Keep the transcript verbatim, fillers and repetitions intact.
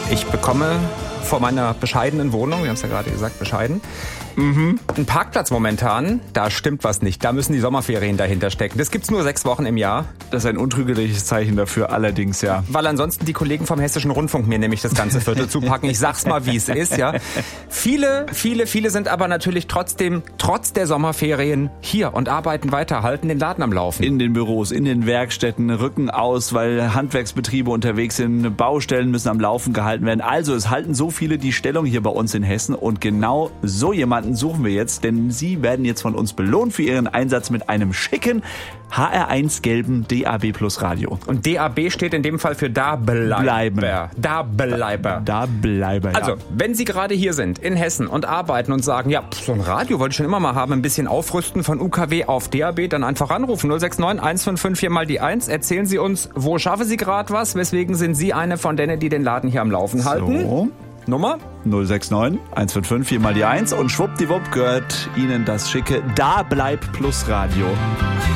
Ich bekomme vor meiner bescheidenen Wohnung, wir haben es ja gerade gesagt, bescheiden, mhm. einen Parkplatz momentan, da stimmt was nicht. Da müssen die Sommerferien dahinter stecken. Das gibt's nur sechs Wochen im Jahr. Das ist ein untrügeriges Zeichen dafür, allerdings, ja. Weil ansonsten die Kollegen vom Hessischen Rundfunk mir nämlich das ganze Viertel zupacken. Ich sag's mal, wie es ist, ja. Viele, viele, viele sind aber natürlich trotzdem, trotz der Sommerferien hier und arbeiten weiter, halten den Laden am Laufen. In den Büros, in den Werkstätten, rücken aus, weil Handwerksbetriebe unterwegs sind, Baustellen müssen am Laufen gehalten werden. Also es halten so viele die Stellung hier bei uns in Hessen und genau so jemanden suchen wir jetzt, denn Sie werden jetzt von uns belohnt für Ihren Einsatz mit einem schicken H R eins gelben D A B Plus Radio. Und D A B steht in dem Fall für da bleiben. Da bleiben. Da bleiben, ja. Also, wenn Sie gerade hier sind in Hessen und arbeiten und sagen, ja, so ein Radio wollte ich schon immer mal haben, ein bisschen aufrüsten von U K W auf D A B, dann einfach anrufen. null sechs neun eins fünf fünf vier mal die eins. Erzählen Sie uns, wo schaffen Sie gerade was? Weswegen sind Sie eine von denen, die den Laden hier am Laufen halten? So. Nummer? null sechs neun eins fünf fünf vier mal die eins und schwuppdiwupp gehört Ihnen das schicke Da bleib Plus Radio.